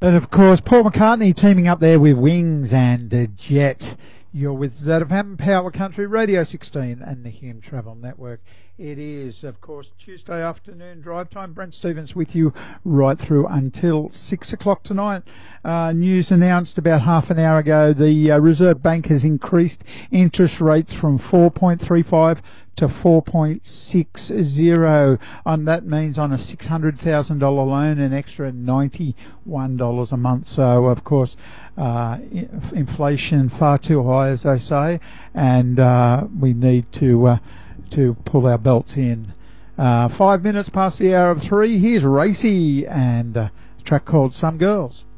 And of course, Paul McCartney teaming up there with Wings and Jet. You're with ZFM Power Country Radio 16 and the Hume Travel Network. It is, of course, Tuesday afternoon drive time. Brent Stevens with you right through until 6 o'clock tonight. News announced about half an hour ago. The Reserve Bank has increased interest rates from 4.35 to 4.60, and that means on a $600,000 loan an extra $91 a month. So of course inflation far too high, as they say, and we need to pull our belts in. 5 minutes past the hour of 3. Here's Racy and a track called Some Girls.